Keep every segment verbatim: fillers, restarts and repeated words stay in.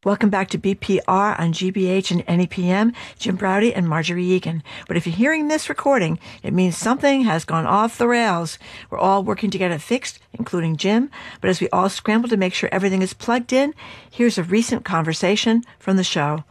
Welcome back to B P R on G B H and N E P M, Jim Braude and Marjorie Egan. But if you're hearing this recording, it means something has gone off the rails. We're all working to get it fixed, including Jim. But as we all scramble to make sure everything is plugged in, here's a recent conversation from the show.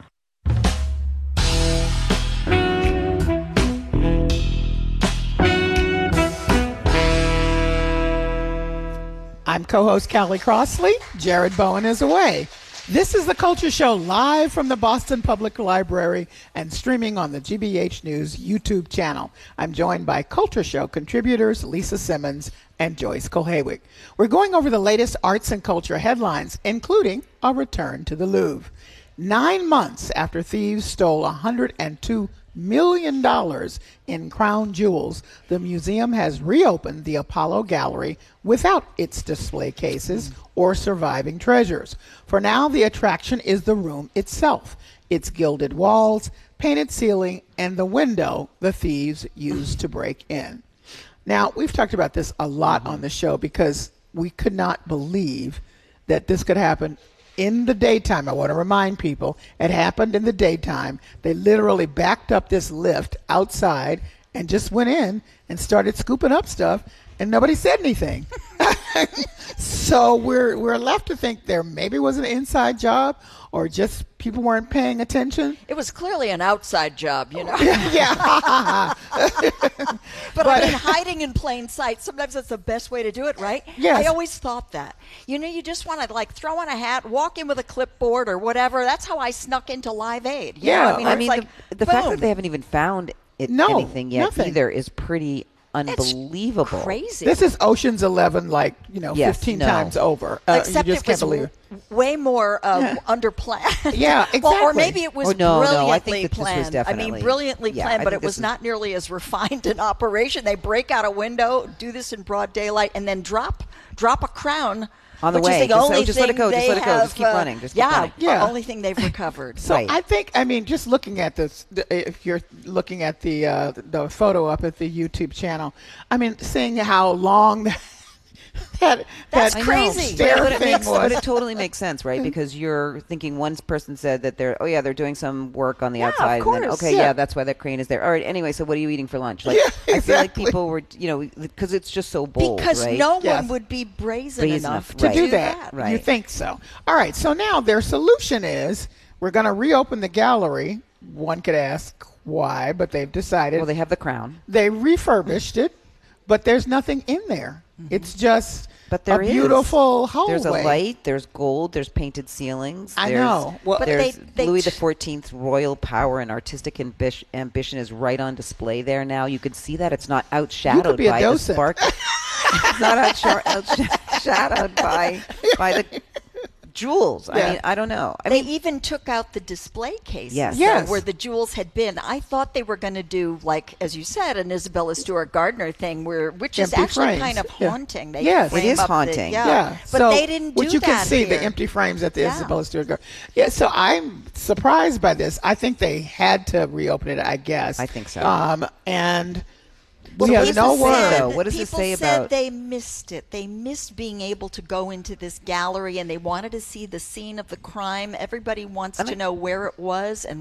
I'm co-host Callie Crossley. Jared Bowen is away. This is the Culture Show live from the Boston Public Library and streaming on the G B H News YouTube channel. I'm joined by Culture Show contributors Lisa Simmons and Joyce Kohlhewitt. We're going over the latest arts and culture headlines, including a return to the Louvre. Nine months after thieves stole one hundred two million dollars in crown jewels, the museum has reopened the Apollo Gallery without its display cases or surviving treasures. For now, the attraction is the room itself, its gilded walls, painted ceiling, and the window the thieves used to break in. Now, we've talked about this a lot on the show because we could not believe that this could happen in the daytime. I want to remind people, it happened in the daytime. They literally backed up this lift outside and just went in and started scooping up stuff, and nobody said anything. So we're we're left to think there maybe was an inside job or just people weren't paying attention. It was clearly an outside job, you know. Yeah. but, but I mean, hiding in plain sight, sometimes that's the best way to do it, right? Yes. I always thought that. You know, you just want to, like, throw on a hat, walk in with a clipboard or whatever. That's how I snuck into Live Aid. You Yeah. know? I mean, I it's mean, like, the, the fact boom. that they haven't even found it, No, anything yet nothing. either is pretty unbelievable. It's crazy. This is Ocean's Eleven, like, you know, Yes, fifteen no. times over. Uh, Except you just it can't was believe it. w- way more uh, Yeah. underplanned. Yeah, Well, or exactly. maybe it was Oh, no, no, brilliantly I think that this was planned. I definitely- mean, brilliantly yeah, planned, I but think it was this is- not nearly as refined an operation. They break out a window, do this in broad daylight, and then drop drop a crown. On the which way. Is the Just- only oh, just let it thing go, just they let it go, just have, keep uh, running, just keep yeah, running. Yeah. the only thing they've recovered. So Right. I think, I mean, just looking at this, the- if you're looking at the uh, the photo up at the YouTube channel, I mean, seeing how long that that, That's that I know, crazy. stair but, it thing makes, was. but it totally makes sense, right? Because you're thinking one person said that they're, oh yeah, they're doing some work on the Yeah, of outside, and then course. okay, Yeah. yeah. that's why that crane is there. All right, anyway, so what are you eating for lunch? Like, Yeah, I feel like exactly. people were, you know, because it's just so bold, Because right? no Yes. one would be brazen, Brazen enough enough, to right. to do do that. Right. You think so? All right. So now their solution is we're going to reopen the gallery. One could ask why, but they've decided well, they have the crown. they refurbished it, but there's nothing in there. It's just But there a is. beautiful hallway. There's a light. There's gold. There's painted ceilings. I there's, know. Well- But there's they- they Louis t- the Fourteenth's royal power and artistic ambition, ambition is right on display there now. You can see that it's not outshadowed be a by the docent. spark. It's not outshar- outshadowed by by the jewels. Yeah. I mean, I don't know. I They mean, even took out the display cases Yes. uh, Yes. where the jewels had been. I thought they were going to do, like, as you said, an Isabella Stewart Gardner thing, where which is Empty actually frames. kind of Yeah. haunting. They Yes. frame It is up the- haunting. yeah. Yeah, but so, they didn't do which you that can see here. the empty frames at the Yeah. Isabella Stewart Gardner. Yeah, so I'm surprised by this. I think they had to reopen it. I guess. I think so. Um, and Well, we have people no said- word. though? What does it people say said about- they missed it. They missed being able to go into this gallery, and they wanted to see the scene of the crime. Everybody wants And to I- know where it was and